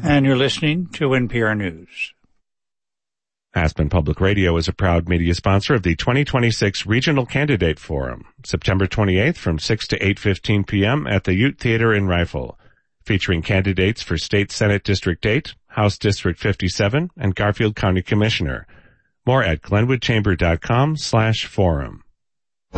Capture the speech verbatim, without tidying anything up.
And you're listening to N P R News. Aspen Public Radio is a proud media sponsor of the twenty twenty-six Regional Candidate Forum, September twenty-eighth from six to eight fifteen p.m. at the Ute Theater in Rifle, featuring candidates for State Senate District eight, House District fifty-seven, and Garfield County Commissioner. More at glenwoodchamber.com slash forum.